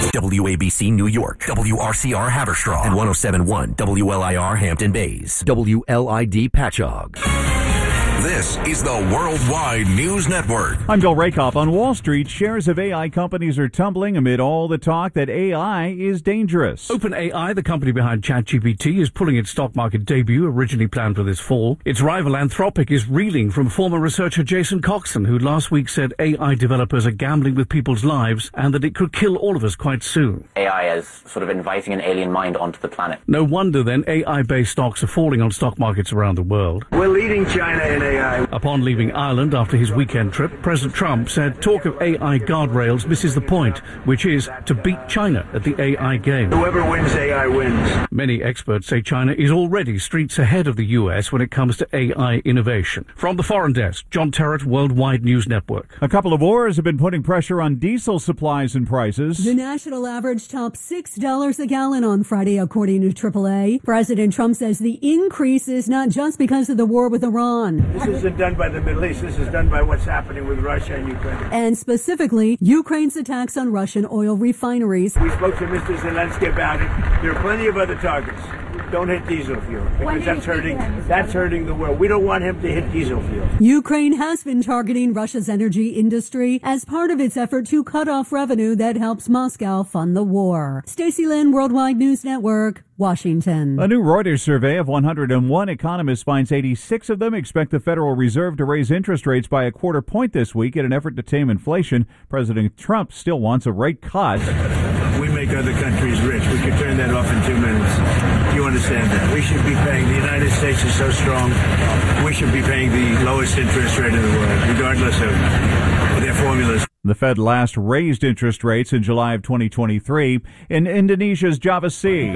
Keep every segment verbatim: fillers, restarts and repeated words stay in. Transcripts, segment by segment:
W A B C New York, W R C R Haverstraw, and one oh seven point one W L I R Hampton Bays, W L I D Patchogue. This is the Worldwide News Network. I'm Bill Rakoff. On Wall Street, shares of A I companies are tumbling amid all the talk that A I is dangerous. OpenAI, the company behind ChatGPT, is pulling its stock market debut, originally planned for this fall. Its rival Anthropic is reeling from former researcher Jason Coxon, who last week said A I developers are gambling with people's lives and that it could kill all of us quite soon. A I is sort of inviting an alien mind onto the planet. No wonder, then, A I-based stocks are falling on stock markets around the world. We're leading China in A I. Upon leaving Ireland after his weekend trip, President Trump said talk of A I guardrails misses the point, which is to beat China at the A I game. Whoever wins A I wins. Many experts say China is already streets ahead of the U S when it comes to A I innovation. From the Foreign Desk, John Terrett, Worldwide News Network. A couple of wars have been putting pressure on diesel supplies and prices. The national average topped six dollars a gallon on Friday, according to triple A. President Trump says the increase is not just because of the war with Iran. This isn't done by the Middle East. This is done by what's happening with Russia and Ukraine. And specifically, Ukraine's attacks on Russian oil refineries. We spoke to Mister Zelensky about it. There are plenty of other targets. Don't hit diesel fuel because that's hurting, that's hurting the world. We don't want him to hit diesel fuel. Ukraine has been targeting Russia's energy industry as part of its effort to cut off revenue that helps Moscow fund the war. Stacey Lynn, Worldwide News Network, Washington. A new Reuters survey of one hundred one economists finds eighty-six of them expect the Federal Reserve to raise interest rates by a quarter point this week in an effort to tame inflation. President Trump still wants a rate cut. We make other countries rich. We could turn that off in two minutes. You understand that? We should be paying. The United States is so strong. We should be paying the lowest interest rate in the world, regardless of their formulas. The Fed last raised interest rates in July of twenty twenty-three. In Indonesia's Java Sea,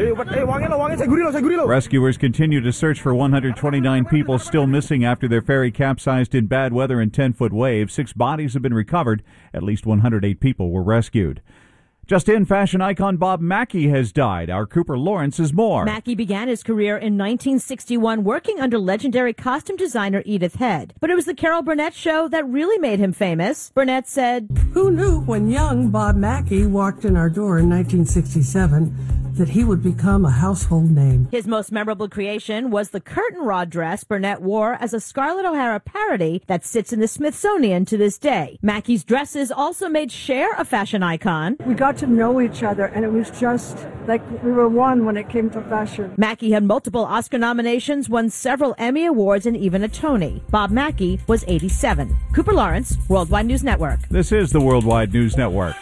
rescuers continue to search for one hundred twenty-nine people still missing after their ferry capsized in bad weather and ten-foot waves. Six bodies have been recovered. At least one hundred eight people were rescued. Just in, fashion icon Bob Mackie has died. Our Cooper Lawrence is more. Mackie began his career in nineteen sixty-one working under legendary costume designer Edith Head. But it was the Carol Burnett show that really made him famous. Burnett said, "Who knew when young Bob Mackie walked in our door in nineteen sixty-seven that he would become a household name?" His most memorable creation was the curtain rod dress Burnett wore as a Scarlett O'Hara parody that sits in the Smithsonian to this day. Mackie's dresses also made Cher a fashion icon. We got to know each other, and it was just like we were one when it came to fashion. Mackie had multiple Oscar nominations, won several Emmy Awards, and even a Tony. Bob Mackie was eighty-seven. Cooper Lawrence, Worldwide News Network. This is the Worldwide News Network.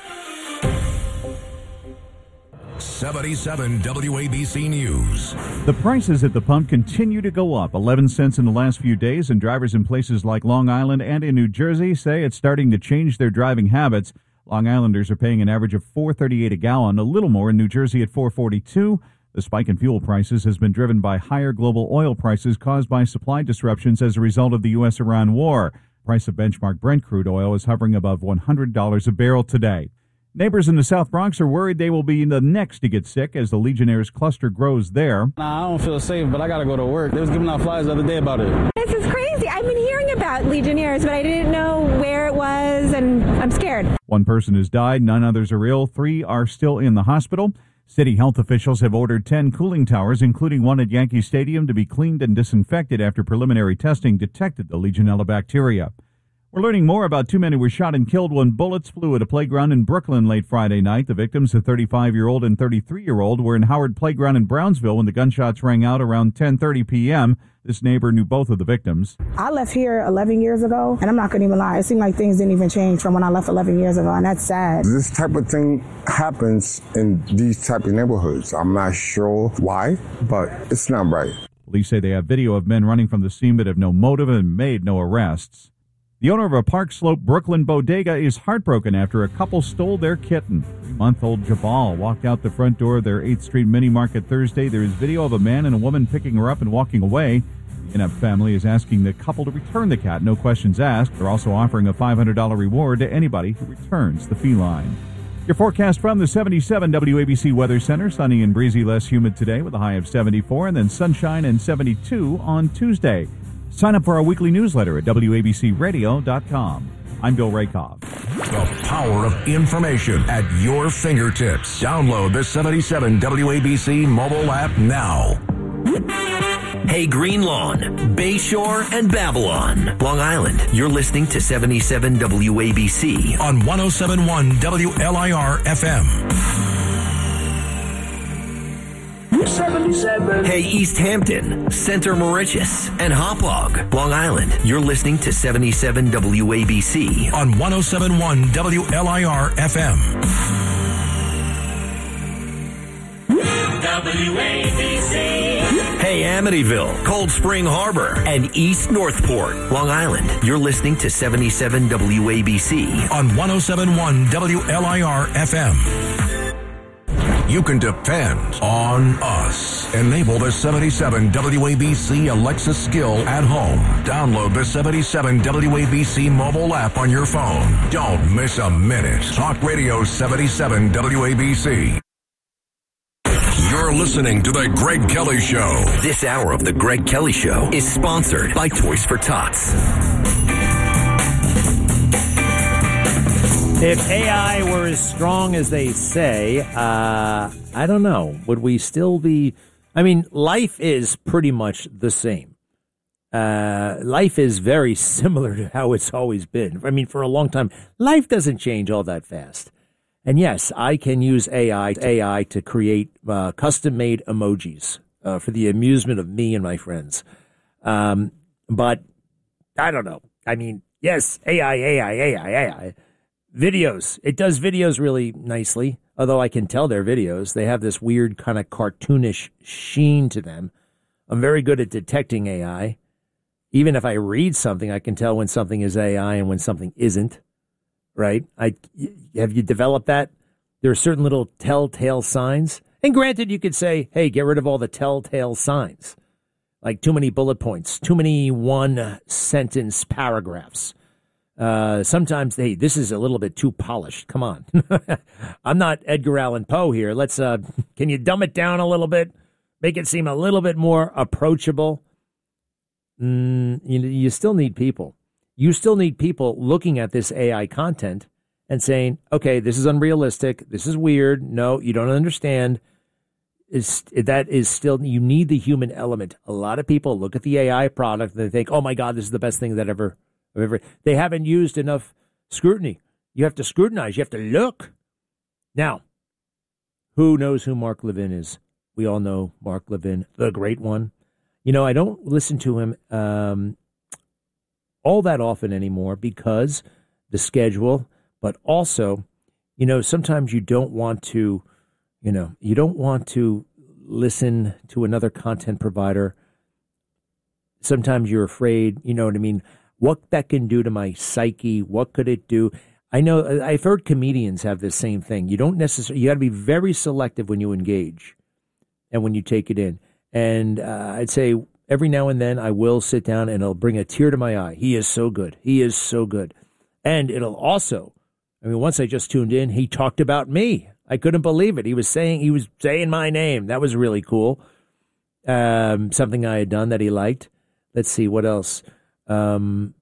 seventy-seven W A B C News. The prices at the pump continue to go up, eleven cents in the last few days, and drivers in places like Long Island and in New Jersey say it's starting to change their driving habits. Long Islanders are paying an average of four dollars and thirty-eight cents a gallon, a little more in New Jersey at four dollars and forty-two cents. The spike in fuel prices has been driven by higher global oil prices caused by supply disruptions as a result of the U S Iran war. Price of benchmark Brent crude oil is hovering above one hundred dollars a barrel today. Neighbors in the South Bronx are worried they will be the next to get sick as the Legionnaires cluster grows there. Nah, I don't feel safe, but I gotta go to work. They was giving out flyers the other day about it. This is crazy. I've been hearing about Legionnaires, but I didn't know where it was, and I'm scared. One person has died, nine others are ill, three are still in the hospital. City health officials have ordered ten cooling towers, including one at Yankee Stadium, to be cleaned and disinfected after preliminary testing detected the Legionella bacteria. We're learning more about two men who were shot and killed when bullets flew at a playground in Brooklyn late Friday night. The victims, a thirty-five-year-old and thirty-three-year-old, were in Howard Playground in Brownsville when the gunshots rang out around ten thirty p.m. This neighbor knew both of the victims. I left here eleven years ago, and I'm not going to even lie. It seemed like things didn't even change from when I left eleven years ago, and that's sad. This type of thing happens in these type of neighborhoods. I'm not sure why, but it's not right. Police say they have video of men running from the scene but have no motive and made no arrests. The owner of a Park Slope Brooklyn bodega is heartbroken after a couple stole their kitten. Three-month-old Jabal walked out the front door of their eighth Street Mini Market Thursday. There is video of a man and a woman picking her up and walking away. The Inept family is asking the couple to return the cat, no questions asked. They're also offering a five hundred dollars reward to anybody who returns the feline. Your forecast from the seventy-seven W A B C Weather Center. Sunny and breezy, less humid today with a high of seventy-four, and then sunshine and seventy-two on Tuesday. Sign up for our weekly newsletter at W A B C radio dot com. I'm Bill Rakoff. The power of information at your fingertips. Download the seventy-seven W A B C mobile app now. Hey, Green Lawn, Bayshore, and Babylon, Long Island. You're listening to seventy-seven W A B C on one oh seven point one W L I R F M. seventy-seven. Hey, East Hampton, Center Mauritius, and Hauppauge, Long Island. You're listening to seventy-seven W A B C on one oh seven point one W L I R F M. W A B C. Hey, Amityville, Cold Spring Harbor, and East Northport, Long Island. You're listening to seventy-seven W A B C on one oh seven point one W L I R F M. You can depend on us. Enable the seventy-seven W A B C Alexa skill at home. Download the seventy-seven W A B C mobile app on your phone. Don't miss a minute. Talk Radio seventy-seven W A B C. You're listening to The Greg Kelly Show. This hour of The Greg Kelly Show is sponsored by Toys for Tots. If A I were as strong as they say, uh, I don't know. Would we still be... I mean, life is pretty much the same. Uh, life is very similar to how it's always been. I mean, for a long time, life doesn't change all that fast. And yes, I can use A I, A I to create uh, custom-made emojis uh, for the amusement of me and my friends. Um, but I don't know. I mean, yes, A I, A I, A I, A I. Videos. It does videos really nicely, although I can tell they're videos. They have this weird kind of cartoonish sheen to them. I'm very good at detecting A I. Even if I read something, I can tell when something is A I and when something isn't. Right? I, have you developed that? There are certain little telltale signs. And granted, you could say, hey, get rid of all the telltale signs. Like too many bullet points, too many one-sentence paragraphs. Uh, sometimes, hey, this is a little bit too polished. Come on. I'm not Edgar Allan Poe here. Let's, uh, can you dumb it down a little bit? Make it seem a little bit more approachable? Mm, you, you still need people. You still need people looking at this A I content and saying, okay, this is unrealistic. This is weird. No, you don't understand. It's, that is still, you need the human element. A lot of people look at the A I product and they think, oh my God, this is the best thing that ever, ever. They haven't used enough scrutiny. You have to scrutinize. You have to look. Now, who knows who Mark Levin is? We all know Mark Levin, the great one. You know, I don't listen to him um, all that often anymore because the schedule, but also, you know, sometimes you don't want to, you know, you don't want to listen to another content provider. Sometimes you're afraid, you know what I mean, what that can do to my psyche, what could it do? I know, I've heard comedians have this same thing. You don't necessarily, you got to be very selective when you engage and when you take it in. And uh, I'd say, every now and then I will sit down and it'll bring a tear to my eye. He is so good. He is so good. And it'll also, I mean, once I just tuned in, he talked about me. I couldn't believe it. He was saying, he was saying my name. That was really cool. Um, something I had done that he liked. Let's see, what else? Um,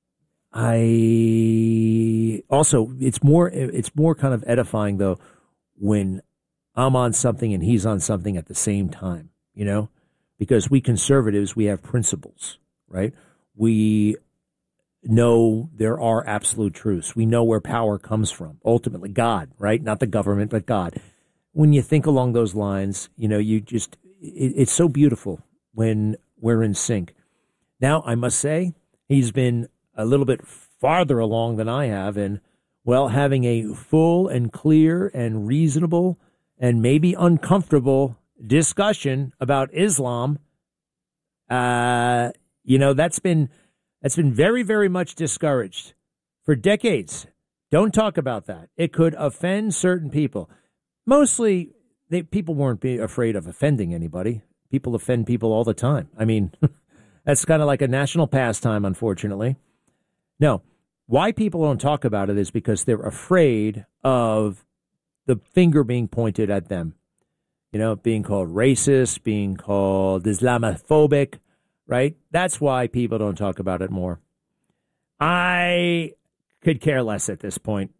I also, it's more, it's more kind of edifying though, when I'm on something and he's on something at the same time, you know? Because we conservatives, we have principles, right? We know there are absolute truths. We know where power comes from. Ultimately, God, right? Not the government, but God. When you think along those lines, you know, you just, it, it's so beautiful when we're in sync. Now, I must say, he's been a little bit farther along than I have in, well, having a full and clear and reasonable and maybe uncomfortable discussion about Islam. Uh, you know, that's been that's been very, very much discouraged for decades. Don't talk about that. It could offend certain people. Mostly, they, people weren't be afraid of offending anybody. People offend people all the time. I mean, that's kind of like a national pastime, unfortunately. No, why people don't talk about it is because they're afraid of the finger being pointed at them. You know, being called racist, being called Islamophobic, right? That's why people don't talk about it more. I could care less at this point.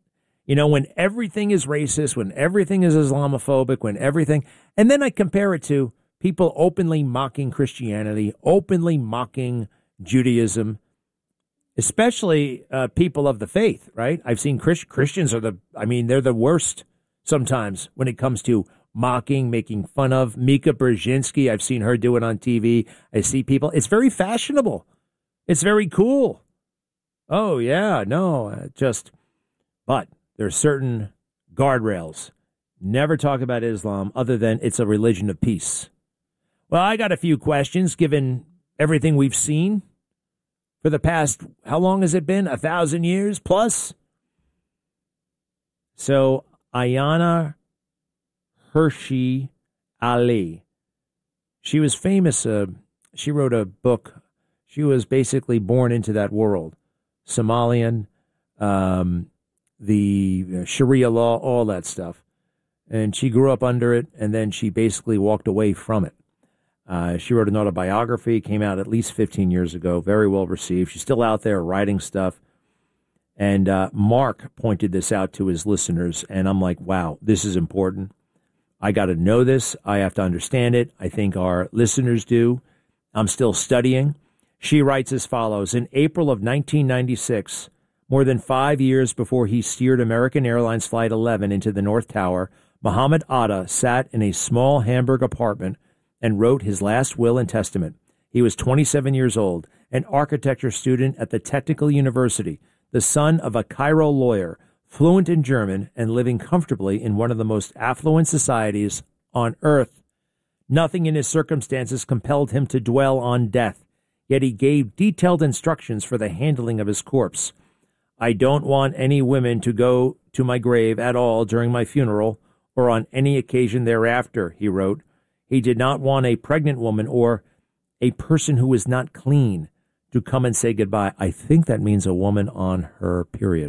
You know, when everything is racist, when everything is Islamophobic, when everything, and then I compare it to people openly mocking Christianity, openly mocking Judaism, especially uh, people of the faith, right? I've seen Christ- Christians are the, I mean, they're the worst sometimes when it comes to mocking, making fun of. Mika Brzezinski, I've seen her do it on T V. I see people, it's very fashionable. It's very cool. Oh, yeah, no, just, but there are certain guardrails. Never talk about Islam other than it's a religion of peace. Well, I got a few questions given everything we've seen for the past, how long has it been? A thousand years plus? So, Ayana Hirsi Ali, she was famous. Uh, she wrote a book. She was basically born into that world. Somalian, um, the Sharia law, all that stuff. And she grew up under it, and then she basically walked away from it. Uh, she wrote an autobiography, came out at least fifteen years ago, very well received. She's still out there writing stuff. And uh, Mark pointed this out to his listeners, and I'm like, wow, this is important. I got to know this. I have to understand it. I think our listeners do. I'm still studying. She writes as follows. In April of nineteen ninety-six, more than five years before he steered American Airlines Flight eleven into the North Tower, Muhammad Atta sat in a small Hamburg apartment and wrote his last will and testament. He was twenty-seven years old, an architecture student at the Technical University, the son of a Cairo lawyer, fluent in German, and living comfortably in one of the most affluent societies on earth. Nothing in his circumstances compelled him to dwell on death, yet he gave detailed instructions for the handling of his corpse. I don't want any women to go to my grave at all during my funeral or on any occasion thereafter, he wrote. He did not want a pregnant woman or a person who was not clean to come and say goodbye. I think that means a woman on her period.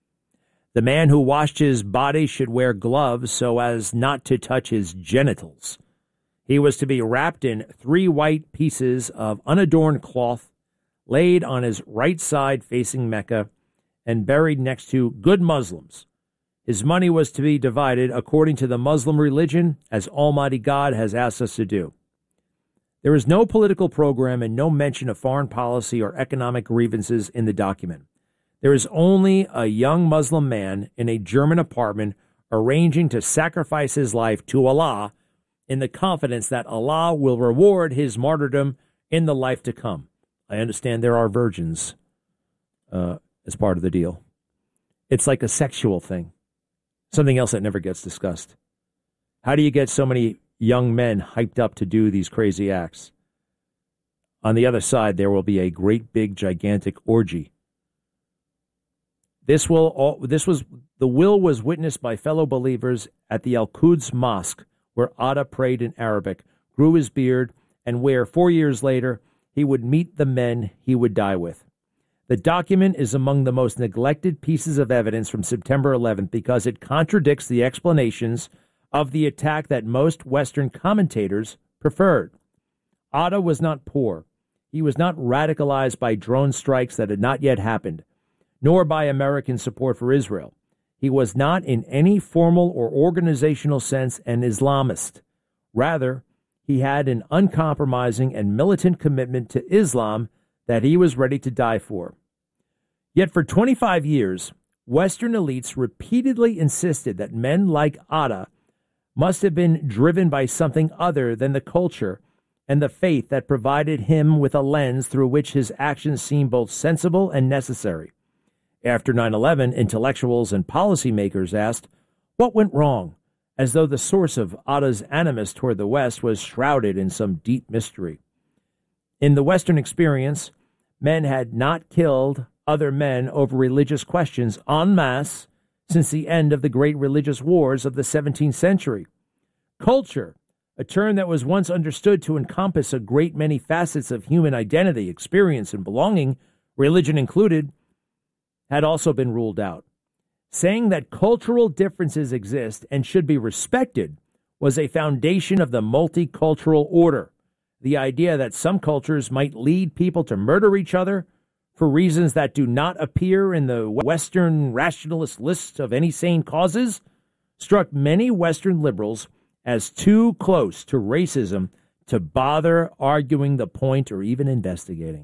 The man who washed his body should wear gloves so as not to touch his genitals. He was to be wrapped in three white pieces of unadorned cloth, laid on his right side facing Mecca, and buried next to good Muslims. His money was to be divided according to the Muslim religion, as Almighty God has asked us to do. There is no political program and no mention of foreign policy or economic grievances in the document. There is only a young Muslim man in a German apartment arranging to sacrifice his life to Allah in the confidence that Allah will reward his martyrdom in the life to come. I understand there are virgins uh, as part of the deal. It's like a sexual thing, something else that never gets discussed. How do you get so many young men hyped up to do these crazy acts? On the other side, there will be a great big gigantic orgy. This will all, this was the will was witnessed by fellow believers at the Al-Quds Mosque, where Atta prayed in Arabic, grew his beard, and where four years later he would meet the men he would die with. The document is among the most neglected pieces of evidence from September eleventh because it contradicts the explanations of the attack that most Western commentators preferred. Atta was not poor. He was not radicalized by drone strikes that had not yet happened, nor by American support for Israel. He was not in any formal or organizational sense an Islamist. Rather, he had an uncompromising and militant commitment to Islam that he was ready to die for. Yet for twenty-five years, Western elites repeatedly insisted that men like Atta must have been driven by something other than the culture and the faith that provided him with a lens through which his actions seemed both sensible and necessary. After nine eleven, intellectuals and policymakers asked, what went wrong, as though the source of Atta's animus toward the West was shrouded in some deep mystery. In the Western experience, men had not killed other men over religious questions en masse since the end of the great religious wars of the seventeenth century. Culture, a term that was once understood to encompass a great many facets of human identity, experience, and belonging, religion included, had also been ruled out. Saying that cultural differences exist and should be respected was a foundation of the multicultural order. The idea that some cultures might lead people to murder each other for reasons that do not appear in the Western rationalist list of any sane causes, struck many Western liberals as too close to racism to bother arguing the point or even investigating.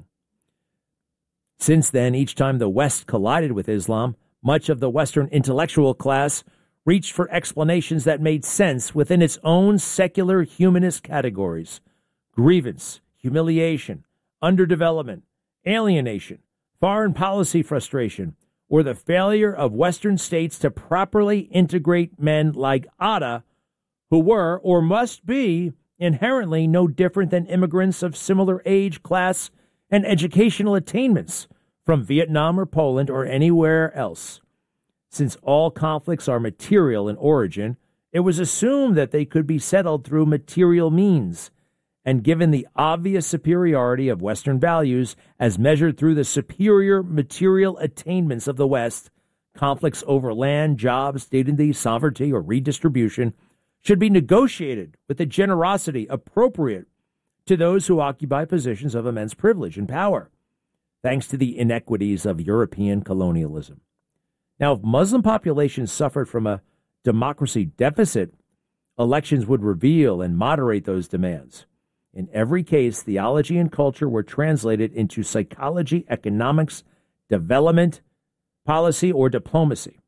Since then, each time the West collided with Islam, much of the Western intellectual class reached for explanations that made sense within its own secular humanist categories: grievance, humiliation, underdevelopment, alienation, foreign policy frustration, or the failure of Western states to properly integrate men like Atta, who were, or must be, inherently no different than immigrants of similar age, class, and educational attainments from Vietnam or Poland or anywhere else. Since all conflicts are material in origin, it was assumed that they could be settled through material means. And given the obvious superiority of Western values as measured through the superior material attainments of the West, conflicts over land, jobs, dignity, sovereignty, or redistribution should be negotiated with the generosity appropriate to those who occupy positions of immense privilege and power, thanks to the inequities of European colonialism. Now, if Muslim populations suffered from a democracy deficit, elections would reveal and moderate those demands. In every case, theology and culture were translated into psychology, economics, development, policy, or diplomacy.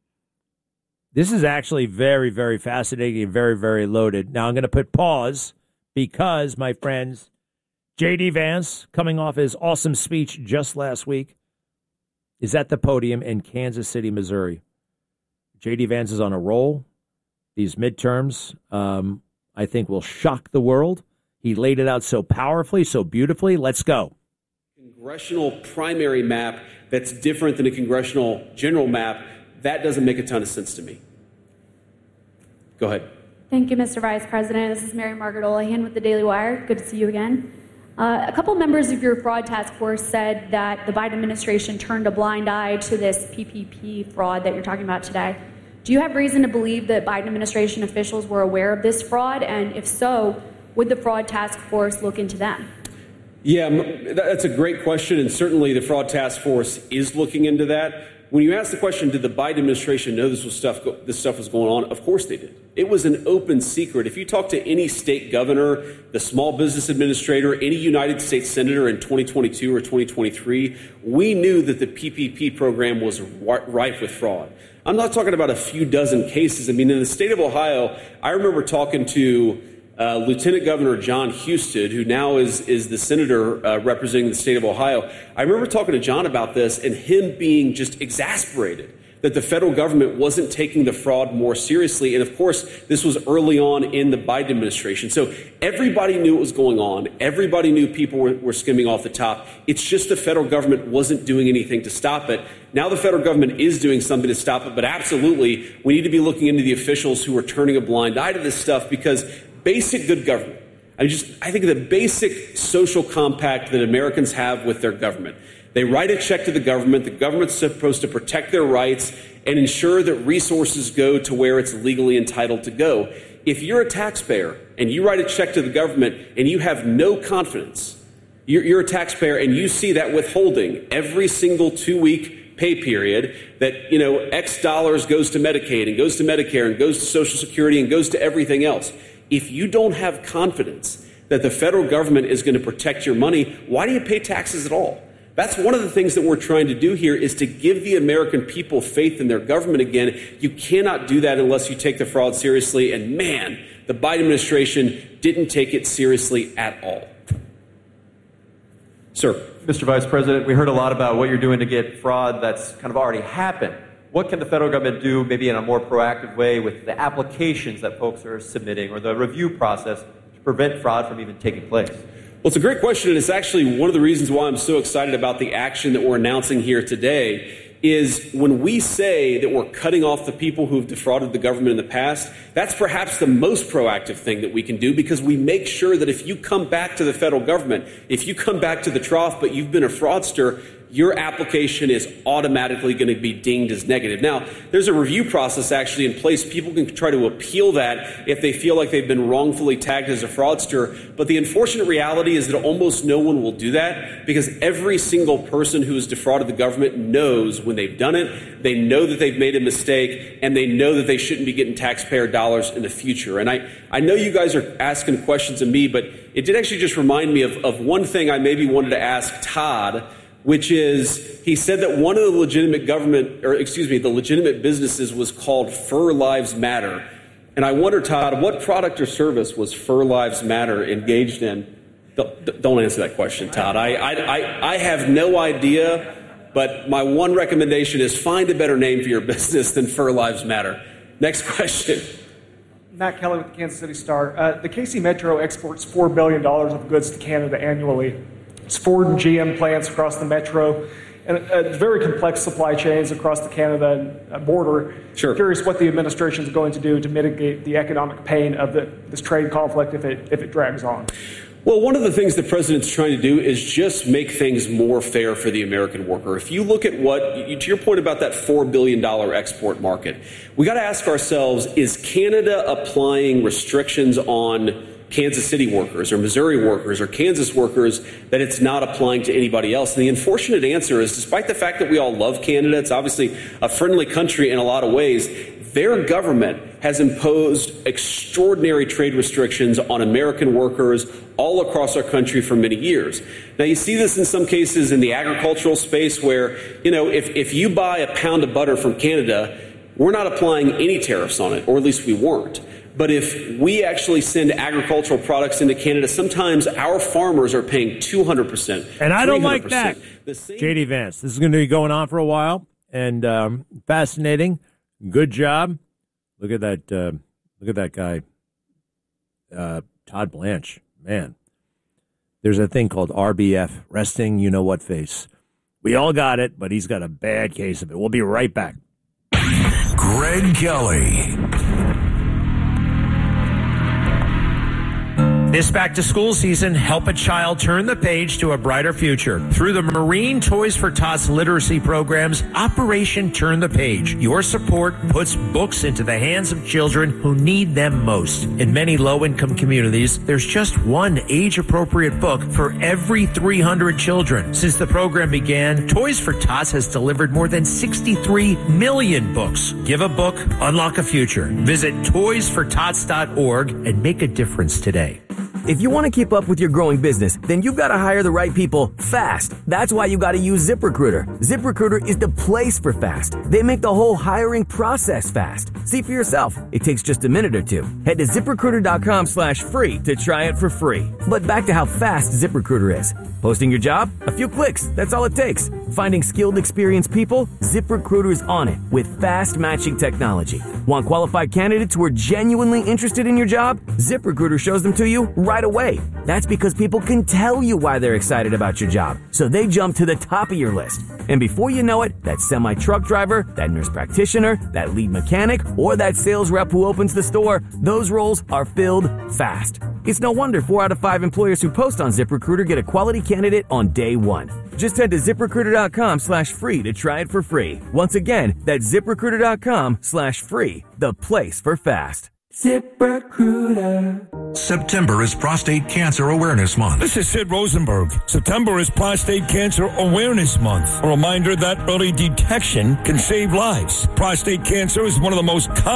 This is actually very, very fascinating and very, very loaded. Now, I'm going to put pause because, my friends, J D. Vance, coming off his awesome speech just last week, is at the podium in Kansas City, Missouri. J D. Vance is on a roll. These midterms, um, I think, will shock the world. He laid it out so powerfully, so beautifully. Let's go. Congressional primary map that's different than a congressional general map, that doesn't make a ton of sense to me. Go ahead. Thank you, Mister Vice President. This is Mary Margaret Olahan with the Daily Wire. Good to see you again. Uh, a couple members of your fraud task force said that the Biden administration turned a blind eye to this P P P fraud that you're talking about today. Do you have reason to believe that Biden administration officials were aware of this fraud? And if so, would the fraud task force look into them? Yeah, that's a great question. And certainly the fraud task force is looking into that. When you ask the question, did the Biden administration know this was stuff, this stuff was going on? Of course they did. It was an open secret. If you talk to any state governor, the small business administrator, any United States senator in twenty twenty-two or twenty twenty-three, we knew that the P P P program was rife with fraud. I'm not talking about a few dozen cases. I mean, in the state of Ohio, I remember talking to uh, Lieutenant Governor John Husted, who now is, is the senator uh, representing the state of Ohio. I remember talking to John about this and him being just exasperated that the federal government wasn't taking the fraud more seriously. And of course, this was early on in the Biden administration. So everybody knew what was going on. Everybody knew people were, were skimming off the top. It's just the federal government wasn't doing anything to stop it. Now the federal government is doing something to stop it. But absolutely, we need to be looking into the officials who are turning a blind eye to this stuff, because basic good government, I just, I think the basic social compact that Americans have with their government. They write a check to the government. The government's supposed to protect their rights and ensure that resources go to where it's legally entitled to go. If you're a taxpayer and you write a check to the government and you have no confidence, you're, you're a taxpayer and you see that withholding every single two-week pay period, that, you know, X dollars goes to Medicaid and goes to Medicare and goes to Social Security and goes to everything else. If you don't have confidence that the federal government is going to protect your money, why do you pay taxes at all? That's one of the things that we're trying to do here, is to give the American people faith in their government again. You cannot do that unless you take the fraud seriously. And man, the Biden administration didn't take it seriously at all. Sir. Mister Vice President, we heard a lot about what you're doing to get fraud that's kind of already happened. What can the federal government do, maybe in a more proactive way, with the applications that folks are submitting or the review process to prevent fraud from even taking place? Well, it's a great question, and it's actually one of the reasons why I'm so excited about the action that we're announcing here today. Is when we say that we're cutting off the people who've defrauded the government in the past, that's perhaps the most proactive thing that we can do, because we make sure that if you come back to the federal government, if you come back to the trough, but you've been a fraudster, your application is automatically going to be dinged as negative. Now, there's a review process actually in place. People can try to appeal that if they feel like they've been wrongfully tagged as a fraudster. But the unfortunate reality is that almost no one will do that because every single person who has defrauded the government knows when they've done it, they know that they've made a mistake, and they know that they shouldn't be getting taxpayer dollars in the future. And I, I know you guys are asking questions of me, but it did actually just remind me of, of one thing I maybe wanted to ask Todd, which is he said that one of the legitimate government, or excuse me, the legitimate businesses was called Fur Lives Matter. And I wonder, Todd, what product or service was Fur Lives Matter engaged in? Don't, don't answer that question, Todd. I, I, I, I have no idea, but my one recommendation is find a better name for your business than Fur Lives Matter. Next question. Matt Kelly with the Kansas City Star. Uh, the K C Metro exports four billion dollars of goods to Canada annually. It's Ford and G M plants across the metro, and uh, very complex supply chains across the Canada border. Sure. Curious what the administration is going to do to mitigate the economic pain of the, this trade conflict if it if it drags on. Well, one of the things the president's trying to do is just make things more fair for the American worker. If you look at what, to your point about that four billion dollars export market, we got to ask ourselves, is Canada applying restrictions on Kansas City workers or Missouri workers or Kansas workers that it's not applying to anybody else? And the unfortunate answer is, despite the fact that we all love Canada, it's obviously a friendly country in a lot of ways, their government has imposed extraordinary trade restrictions on American workers all across our country for many years. Now, you see this in some cases in the agricultural space where, you know, if, if you buy a pound of butter from Canada, we're not applying any tariffs on it, or at least we weren't. But if we actually send agricultural products into Canada, sometimes our farmers are paying two hundred percent. And I don't like that. J D Vance, this is going to be going on for a while, and um, fascinating. Good job. Look at that. Uh, look at that guy, uh, Todd Blanche. Man, there's a thing called R B F, resting you know what face. We all got it, but he's got a bad case of it. We'll be right back. Greg Kelly. This back-to-school season, help a child turn the page to a brighter future. Through the Marine Toys for Tots literacy programs, Operation Turn the Page. Your support puts books into the hands of children who need them most. In many low-income communities, there's just one age-appropriate book for every three hundred children. Since the program began, Toys for Tots has delivered more than sixty-three million books. Give a book, unlock a future. Visit toys for tots dot org and make a difference today. If you want to keep up with your growing business, then you've got to hire the right people fast. That's why you got to use ZipRecruiter. ZipRecruiter is the place for fast. They make the whole hiring process fast. See for yourself. It takes just a minute or two. Head to ZipRecruiter.com slash free to try it for free. But back to how fast ZipRecruiter is. Posting your job? A few clicks. That's all it takes. Finding skilled, experienced people? ZipRecruiter is on it with fast matching technology. Want qualified candidates who are genuinely interested in your job? ZipRecruiter shows them to you right away. That's because people can tell you why they're excited about your job, so they jump to the top of your list. And before you know it, that semi-truck driver, that nurse practitioner, that lead mechanic, or that sales rep who opens the store, those roles are filled fast. It's no wonder four out of five employers who post on ZipRecruiter get a quality candidate on day one. Just head to ZipRecruiter.com slash free to try it for free. Once again, that's ZipRecruiter.com slash free, the place for fast. ZipRecruiter. September is Prostate Cancer Awareness Month. This is Sid Rosenberg. September is Prostate Cancer Awareness Month. A reminder that early detection can save lives. Prostate cancer is one of the most common